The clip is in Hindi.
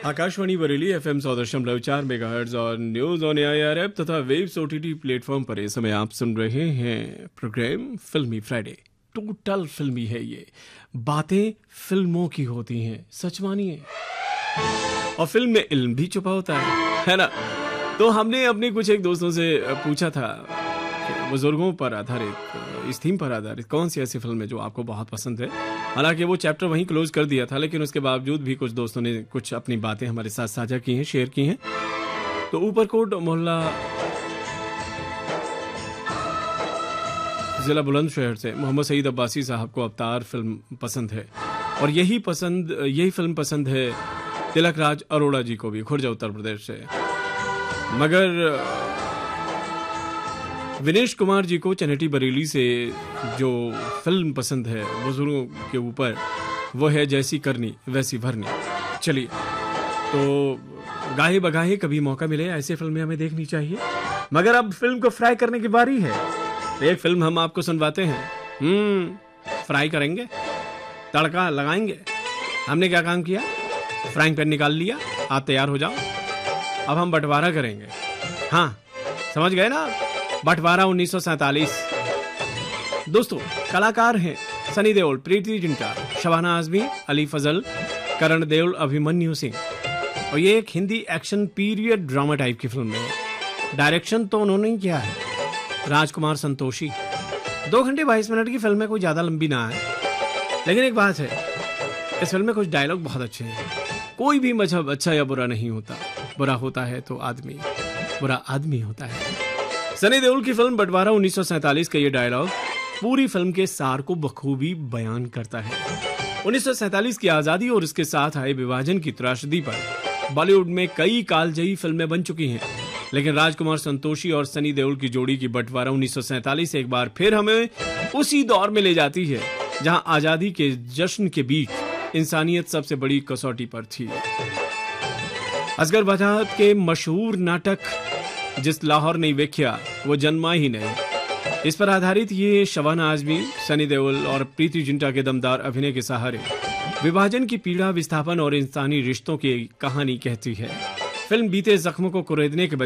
आकाशवाणी बरेली FM 100.4 मेगाहर्ट्ज और न्यूज ऑन एआईआर ऐप तथा वेव्स ओटीटी प्लेटफॉर्म पर इस समय आप सुन रहे हैं प्रोग्राम फिल्मी फ्राइडे। टोटल फिल्मी है ये, बातें फिल्मों की होती हैं, सच मानिए। और फिल्म में इल्म भी छुपा होता है ना। तो हमने अपने कुछ एक दोस्तों से पूछा था बुजुर्गों पर आधारित, इस थीम पर आधारित कौन सी ऐसी फिल्म है जो आपको बहुत पसंद है। हालांकि वो चैप्टर वहीं क्लोज कर दिया था, लेकिन उसके बावजूद भी कुछ दोस्तों ने कुछ अपनी बातें हमारे साथ साझा की हैं, शेयर की हैं। तो ऊपरकोट मोहल्ला जिला बुलंदशहर से मोहम्मद सईद अब्बासी साहब को अवतार फिल्म पसंद है, और यही फिल्म पसंद है तिलक राज अरोड़ा जी को भी, खुर्जा उत्तर प्रदेश से। मगर विनेश कुमार जी को चनेटी बरेली से जो फिल्म पसंद है बुजुर्गों के ऊपर, वो है जैसी करनी वैसी भरनी। चलिए, तो गाहे बगाहे कभी मौका मिले ऐसे फिल्में हमें देखनी चाहिए। मगर अब फिल्म को फ्राई करने की बारी है। एक फिल्म हम आपको सुनवाते हैं। फ्राई करेंगे, तड़का लगाएंगे। हमने क्या काम किया, फ्राइंग पैन निकाल लिया, आप तैयार हो जाओ। अब हम बंटवारा करेंगे। हाँ, समझ गए ना, बंटवारा 1947। दोस्तों, कलाकार हैं सनी देओल, प्रीति जिंटा, शबाना आजमी, अली फजल, करण देओल, अभिमन्यु सिंह। और ये एक Hindi action period drama type की फिल्म है। डायरेक्शन तो उन्होंने ही किया है, राजकुमार संतोषी। 2 घंटे 22 मिनट की फिल्म है, कोई ज्यादा लंबी ना है। लेकिन एक बात है, इस फिल्म में कुछ डायलॉग बहुत अच्छे हैं। कोई भी मजहब अच्छा या बुरा नहीं होता, बुरा होता है तो आदमी, बुरा आदमी होता है। सनी देओल की फिल्म बंटवारा 1947 का ये डायलॉग पूरी फिल्म के सार को बखूबी बयान करता है। 1947 की आजादी और इसके साथ आए विभाजन की त्रासदी पर बॉलीवुड में कई कालजयी फिल्में बन चुकी हैं, लेकिन राजकुमार संतोषी और सनी देओल की जोड़ी की बंटवारा 1947 एक बार फिर हमें उसी दौर में ले जाती है जहां आजादी के जश्न के बीच इंसानियत सबसे बड़ी कसौटी पर थी। असगर वजाहत के मशहूर नाटक जिस लाहौर नहीं वेख्या वो जन्मा ही नहीं, इस पर आधारित ये शबाना आजमी, सनी देओल और प्रीति जिंटा के दमदार अभिनय के सहारे विभाजन की पीड़ा, विस्थापन और इंसानी रिश्तों की कहानी कहती है। फिल्म बीते जख्मों को कुरेदने के